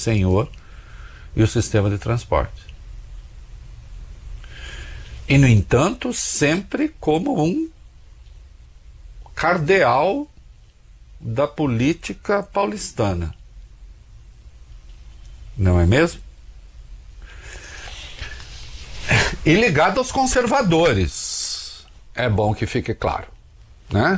senhor e o sistema de transporte. E, no entanto, sempre como um cardeal da política paulistana. Não é mesmo? E ligado aos conservadores. É bom que fique claro, né?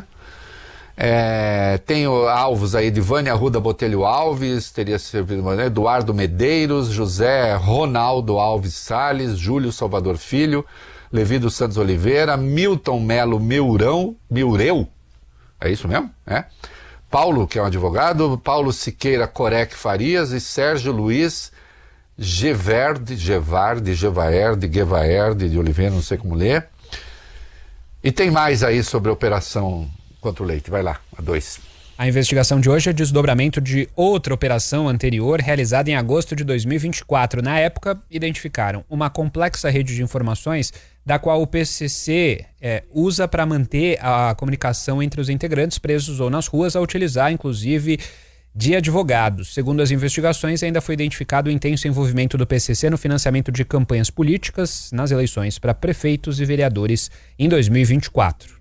Tem alvos aí de Vânia Arruda Botelho Alves, teria servido, né? Eduardo Medeiros, José Ronaldo Alves Salles, Júlio Salvador Filho, Levi dos Santos Oliveira, Milton Melo Miureu, é isso mesmo? Paulo, que é um advogado, Paulo Siqueira Corec Farias e Sérgio Luiz Gevaerde de Oliveira, não sei como ler. E tem mais aí sobre a operação contra o leite. Vai lá, a 2. A investigação de hoje é desdobramento de outra operação anterior realizada em agosto de 2024. Na época, identificaram uma complexa rede de informações da qual o PCC usa para manter a comunicação entre os integrantes presos ou nas ruas, a utilizar, inclusive, de advogados. Segundo as investigações, ainda foi identificado o intenso envolvimento do PCC no financiamento de campanhas políticas nas eleições para prefeitos e vereadores em 2024.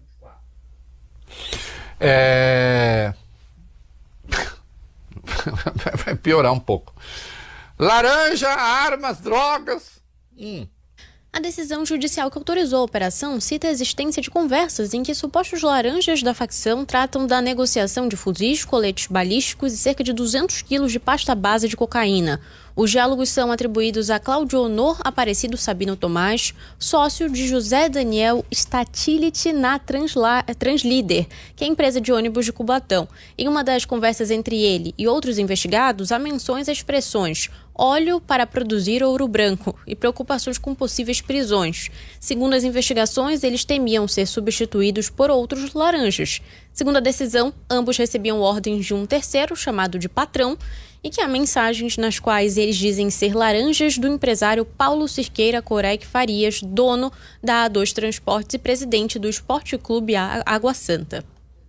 Vai piorar um pouco. Laranja, armas, drogas. A decisão judicial que autorizou a operação cita a existência de conversas em que supostos laranjas da facção tratam da negociação de fuzis, coletes balísticos e cerca de 200 quilos de pasta base de cocaína. Os diálogos são atribuídos a Cláudio Honor Aparecido Sabino Tomás, sócio de José Daniel Statilit na Translíder, que é a empresa de ônibus de Cubatão. Em uma das conversas entre ele e outros investigados, há menções a expressões óleo para produzir ouro branco e preocupações com possíveis prisões. Segundo as investigações, eles temiam ser substituídos por outros laranjas. Segundo a decisão, ambos recebiam ordens de um terceiro, chamado de patrão, e que há mensagens nas quais eles dizem ser laranjas do empresário Paulo Siqueira Corec Farias, dono da A2 Transportes e presidente do Esporte Clube Água Santa.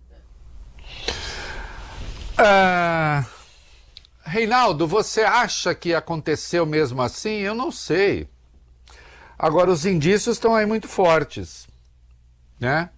Reinaldo, você acha que aconteceu mesmo assim? Eu não sei. Agora, os indícios estão aí muito fortes, né?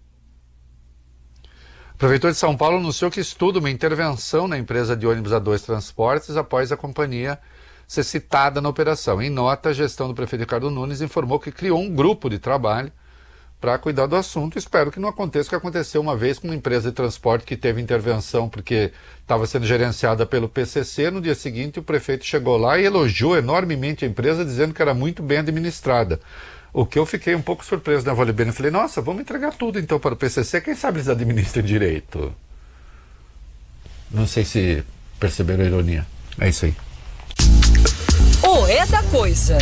O prefeitor de São Paulo anunciou que estuda uma intervenção na empresa de ônibus A2 Transportes após a companhia ser citada na operação. Em nota, a gestão do prefeito Ricardo Nunes informou que criou um grupo de trabalho para cuidar do assunto. Espero que não aconteça o que aconteceu uma vez com uma empresa de transporte que teve intervenção porque estava sendo gerenciada pelo PCC. No dia seguinte, o prefeito chegou lá e elogiou enormemente a empresa, dizendo que era muito bem administrada. O que eu fiquei um pouco surpreso na Vale Bene. Eu falei, nossa, vamos entregar tudo então para o PCC, quem sabe eles administram direito. Não sei se perceberam a ironia. É isso aí. O É da Coisa.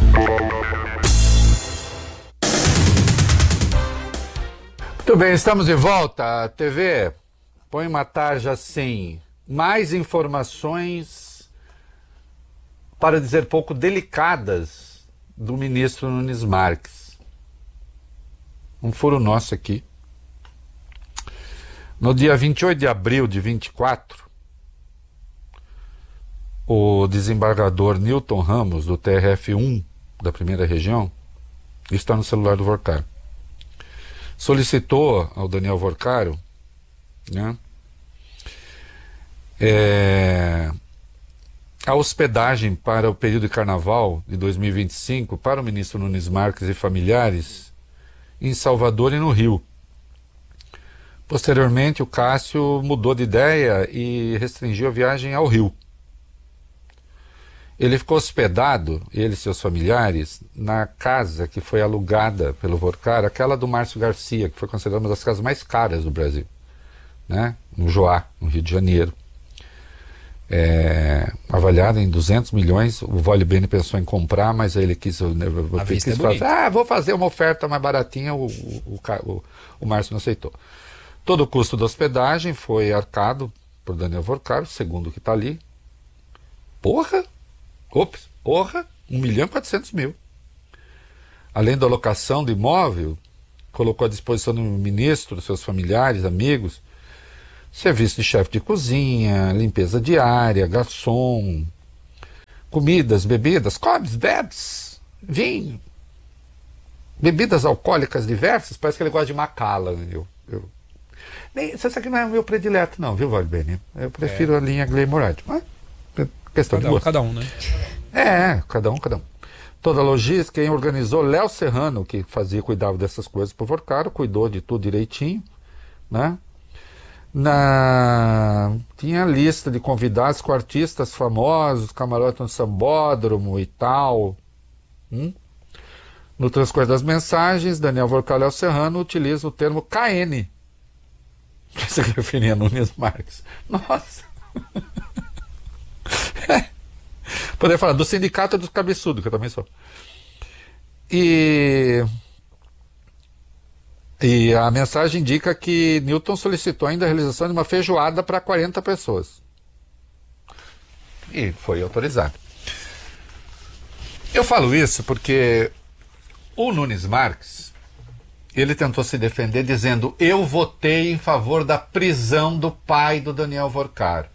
Muito bem, estamos de volta. TV, põe uma tarja assim. Mais informações, para dizer pouco, delicadas do ministro Nunes Marques. Um furo nosso aqui. No dia 28 de abril de 24, o desembargador Newton Ramos, do TRF1 da primeira região, está no celular do Vorcaro, solicitou ao Daniel Vorcaro, né, a hospedagem para o período de carnaval de 2025 para o ministro Nunes Marques e familiares em Salvador e no Rio. Posteriormente, o Cássio mudou de ideia e restringiu a viagem ao Rio. Ele ficou hospedado, ele e seus familiares, na casa que foi alugada pelo Vorcaro, aquela do Márcio Garcia, que foi considerada uma das casas mais caras do Brasil, né? No Joá, no Rio de Janeiro. Avaliada em 200 milhões, o Vale Bene pensou em comprar, mas aí ele quis fazer, vou fazer uma oferta mais baratinha, o Márcio não aceitou. Todo o custo da hospedagem foi arcado por Daniel Vorcaro, segundo o que está ali. Porra! 1.400.000. Além da locação do imóvel, colocou à disposição do ministro, seus familiares, amigos, serviço de chefe de cozinha, limpeza diária, garçom, comidas, bebidas, comes, bebes, vinho, bebidas alcoólicas diversas, parece que ele gosta de Macallan. Isso aqui não é o meu predileto não, viu, Valbeni? Eu prefiro a linha Glenmorangie, mas questão de gosto. Cada um, né? Cada um. Toda a logística, quem organizou, Léo Serrano, que cuidava dessas coisas pro Vorcaro, cuidou de tudo direitinho, né? Tinha lista de convidados com artistas famosos, camarote no Sambódromo e tal. No transcorrer das mensagens, Daniel Vorcaro e Léo Serrano utilizam o termo KN, que se referia a Nunes Marques. Nossa! Poderia falar do sindicato dos cabeçudos, que eu também sou. E a mensagem indica que Newton solicitou ainda a realização de uma feijoada para 40 pessoas. E foi autorizado. Eu falo isso porque o Nunes Marques, ele tentou se defender dizendo: eu votei em favor da prisão do pai do Daniel Vorcaro.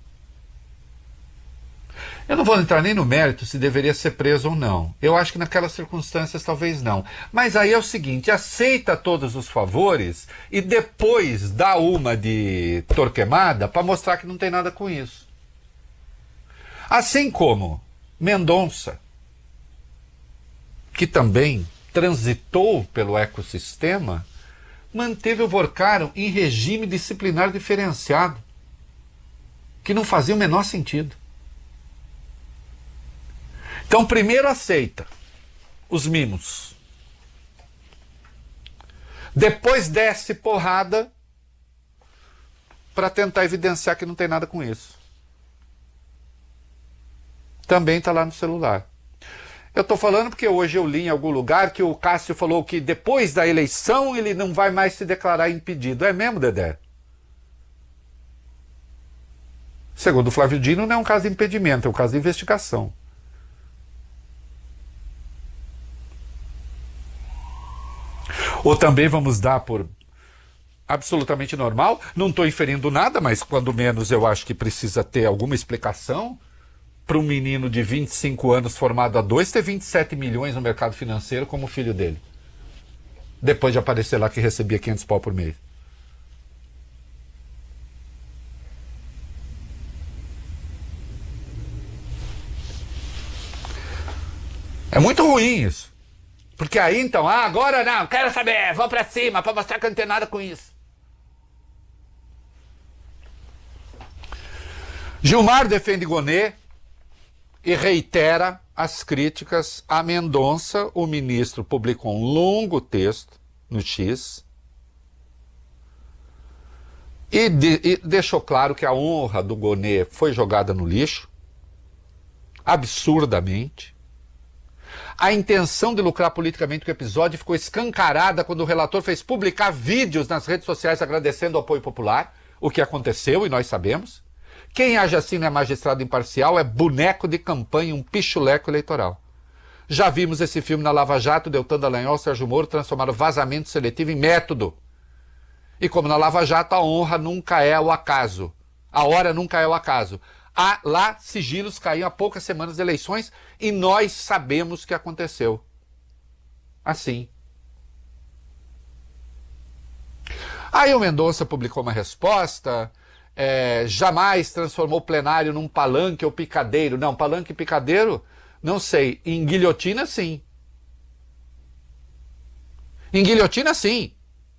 Eu não vou entrar nem no mérito se deveria ser preso ou não. Eu acho que naquelas circunstâncias talvez não. Mas aí é o seguinte, aceita todos os favores e depois dá uma de Torquemada para mostrar que não tem nada com isso. Assim como Mendonça, que também transitou pelo ecossistema, manteve o Vorcaro em regime disciplinar diferenciado, que não fazia o menor sentido. Então, primeiro aceita os mimos. Depois desce porrada para tentar evidenciar que não tem nada com isso. Também está lá no celular. Eu estou falando porque hoje eu li em algum lugar que o Cássio falou que depois da eleição ele não vai mais se declarar impedido. É mesmo, Dedé? Segundo o Flávio Dino, não é um caso de impedimento, é um caso de investigação. Ou também vamos dar por absolutamente normal, não estou inferindo nada, mas quando menos eu acho que precisa ter alguma explicação para um menino de 25 anos formado a 2 ter 27 milhões no mercado financeiro como o filho dele. Depois de aparecer lá que recebia 500 pau por mês. É muito ruim isso. Porque aí então, agora não, quero saber, vou pra cima pra mostrar que eu não tenho nada com isso. Gilmar defende Gonê e reitera as críticas a Mendonça. O ministro publicou um longo texto no X e deixou claro que a honra do Gonê foi jogada no lixo, absurdamente. A intenção de lucrar politicamente com o episódio ficou escancarada quando o relator fez publicar vídeos nas redes sociais agradecendo o apoio popular, o que aconteceu e nós sabemos. Quem age assim não é magistrado imparcial, é boneco de campanha, um pichuleco eleitoral. Já vimos esse filme na Lava Jato, Deltan Dallagnol, Sérgio Moro transformaram vazamento seletivo em método. E como na Lava Jato, a honra nunca é o acaso. A hora nunca é o acaso. Lá, sigilos caíam há poucas semanas de eleições e nós sabemos o que aconteceu. Assim. Aí o Mendonça publicou uma resposta, jamais transformou o plenário num palanque ou picadeiro. Não, palanque e picadeiro, não sei. Em guilhotina, sim. Em guilhotina, sim.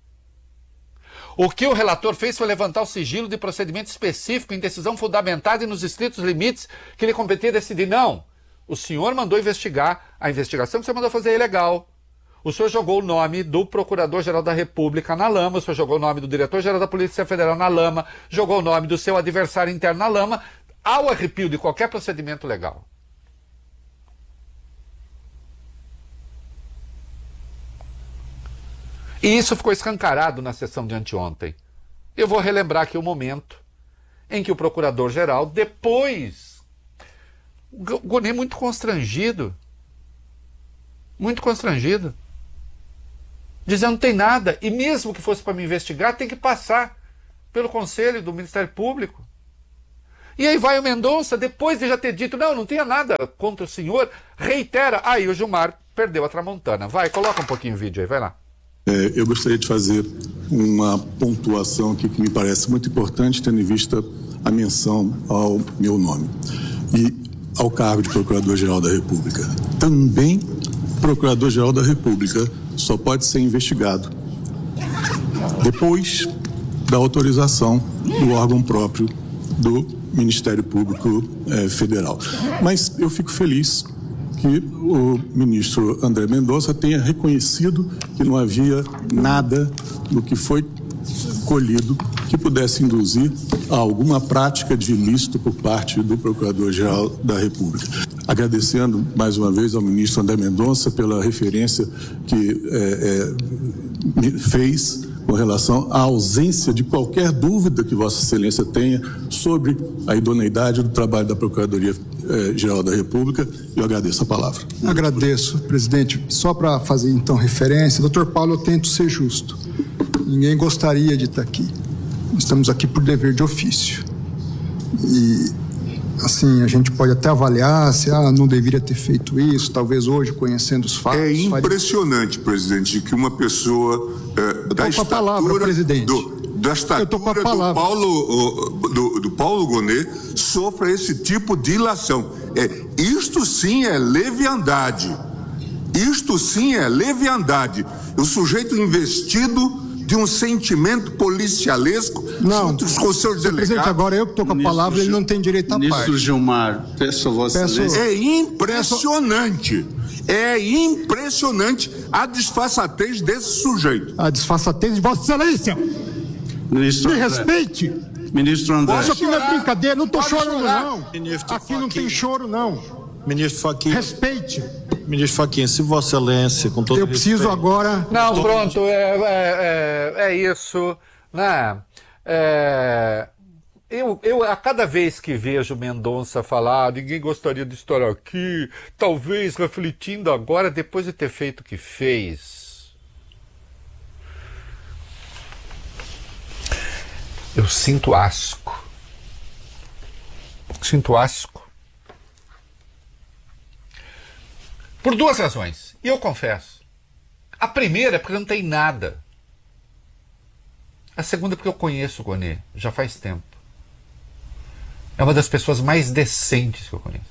O que o relator fez foi levantar o sigilo de procedimento específico em decisão fundamentada e nos estritos limites que lhe competia decidir. Não, o senhor mandou investigar, a investigação que você mandou fazer é ilegal. O senhor jogou o nome do Procurador-Geral da República na lama, o senhor jogou o nome do Diretor-Geral da Polícia Federal na lama, jogou o nome do seu adversário interno na lama, ao arrepio de qualquer procedimento legal. E isso ficou escancarado na sessão de anteontem. Eu vou relembrar aqui o momento em que o Procurador-Geral, depois, Gonê muito constrangido, dizendo não tem nada, e mesmo que fosse para me investigar, tem que passar pelo Conselho do Ministério Público. E aí vai o Mendonça, depois de já ter dito, não tinha nada contra o senhor, reitera. Aí o Gilmar perdeu a Tramontana. Vai, coloca um pouquinho o vídeo aí, vai lá. Eu gostaria de fazer uma pontuação aqui que me parece muito importante, tendo em vista a menção ao meu nome e ao cargo de Procurador-Geral da República. Também, Procurador-Geral da República só pode ser investigado depois da autorização do órgão próprio do Ministério Público Federal. Mas eu fico feliz que o ministro André Mendonça tenha reconhecido que não havia nada no que foi colhido que pudesse induzir a alguma prática de ilícito por parte do Procurador-Geral da República. Agradecendo mais uma vez ao ministro André Mendonça pela referência que fez com relação à ausência de qualquer dúvida que Vossa Excelência tenha sobre a idoneidade do trabalho da Procuradoria-Geral da República. Eu agradeço a palavra. Agradeço, presidente. Só para fazer então referência, doutor Paulo, eu tento ser justo. Ninguém gostaria de estar aqui. Estamos aqui por dever de ofício. E, assim, a gente pode até avaliar se não deveria ter feito isso, talvez hoje, conhecendo os fatos. É impressionante, presidente, que uma pessoa da estatura do Paulo Gonet sofra esse tipo de ilação. Isto sim é leviandade. Isto sim é leviandade. O sujeito investido de um sentimento policialesco junto com os seus delegados. Presidente, agora eu que estou com a palavra, ele não tem direito à parte. Ministro Gilmar, peço a Vossa Excelência. É impressionante. É impressionante a disfarçatez desse sujeito. A disfarçatez de Vossa Excelência. Ministro Me André. respeite. Ministro André. Isso aqui não é brincadeira, não estou chorando, não. Ministro Aqui não tem choro, não. Ministro Fachin. Respeite. Ministro Fachin, se Vossa Excelência, com todo Eu preciso respeito, agora... Não, pronto, é isso, né? Eu, a cada vez que vejo Mendonça falar, ninguém gostaria de estar aqui, talvez refletindo agora, depois de ter feito o que fez, eu sinto asco. Sinto asco. Por duas razões, e eu confesso. A primeira é porque não tem nada. A segunda é porque eu conheço o Gonet, já faz tempo. É uma das pessoas mais decentes que eu conheço.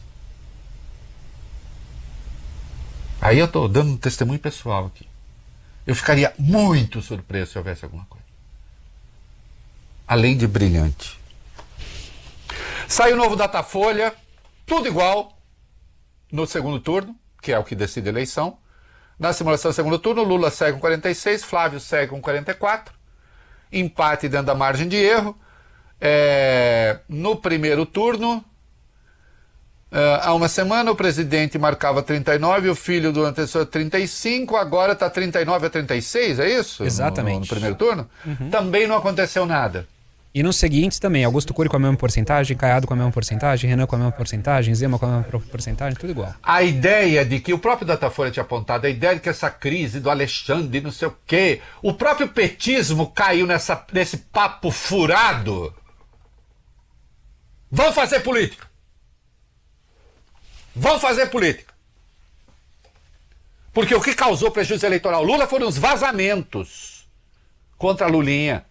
Aí eu estou dando um testemunho pessoal aqui. Eu ficaria muito surpreso se houvesse alguma coisa. Além de brilhante. Sai o novo Datafolha, tudo igual no segundo turno, que é o que decide a eleição. Na simulação do segundo turno, Lula segue com 46, Flávio segue com 44. Empate dentro da margem de erro. No primeiro turno, há uma semana, o presidente marcava 39, o filho do antecessor 35, agora está 39 a 36, é isso? Exatamente. No primeiro turno? Uhum. Também não aconteceu nada. E nos seguintes também, Augusto Cury com a mesma porcentagem, Caiado com a mesma porcentagem, Renan com a mesma porcentagem, Zema com a mesma porcentagem, tudo igual. A ideia de que o próprio Datafolha tinha apontado, a ideia de que essa crise do Alexandre, não sei o quê, o próprio petismo caiu nesse papo furado. Vão fazer política. Vão fazer política. Porque o que causou prejuízo eleitoral ao Lula foram os vazamentos contra a Lulinha.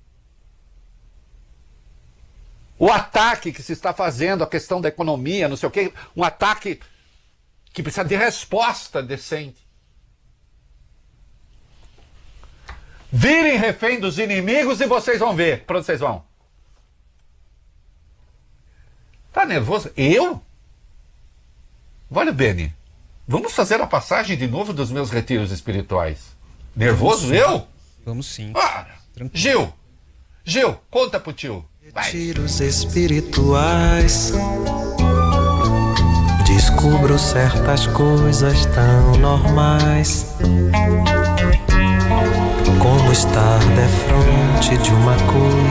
O ataque que se está fazendo, a questão da economia, não sei o quê, um ataque que precisa de resposta decente. Virem refém dos inimigos e vocês vão ver. Para onde vocês vão? Tá nervoso? Eu? Olha, Beni, vamos fazer a passagem de novo dos meus retiros espirituais. Nervoso? Vamos, eu? Vamos sim. Gil, conta pro tio. Retiros espirituais, descubro certas coisas tão normais, como estar defronte de uma coisa